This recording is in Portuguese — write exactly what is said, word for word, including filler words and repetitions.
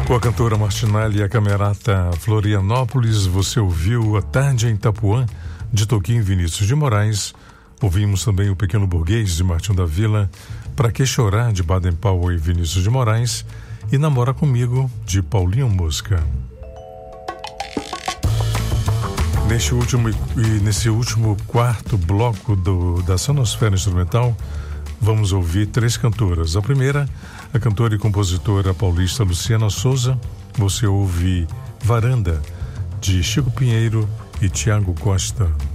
Com a cantora Martinalha e a camerata Florianópolis, você ouviu A Tarde em Itapuã, de Toquinho Vinícius de Moraes. Ouvimos também O Pequeno Burguês, de Martinho da Vila, Pra Que Chorar, de Baden Powell e Vinícius de Moraes, e Namora Comigo, de Paulinho Mosca. Neste último, e nesse último quarto bloco do, da Sonosfera Instrumental, vamos ouvir três cantoras. A primeira, a cantora e compositora paulista Luciana Souza. Você ouve Varanda, de Chico Pinheiro e Tiago Costa.